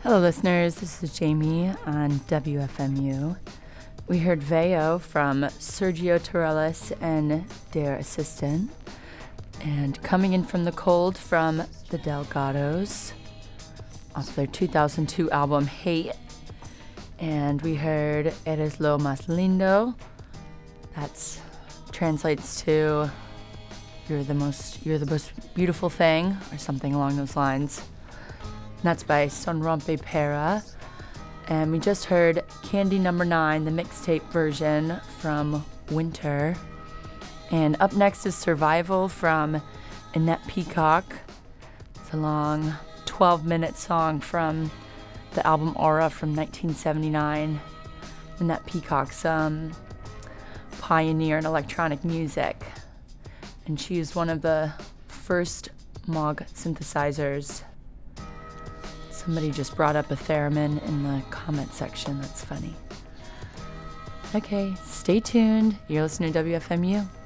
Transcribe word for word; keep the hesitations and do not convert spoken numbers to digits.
Hello listeners, this is Jamie on W F M U. We heard Veo from Sergio Torres and Der Assistant, and Coming In From the Cold from the Delgados off their two thousand two album Hate. And we heard Eres Lo Más Lindo. That's translates to You're the most You're the most beautiful thing, or something along those lines. And that's by Son Rompe Para. And we just heard Candy Number Nine, the mixtape version from Winter. And up next is Survival from Annette Peacock. It's a long twelve minute song from the album Aura from nineteen seventy-nine. Annette Peacock's um, pioneer in electronic music. And she used one of the first Moog synthesizers. Somebody just brought up a theremin in the comment section. That's funny. Okay, stay tuned. You're listening to W F M U.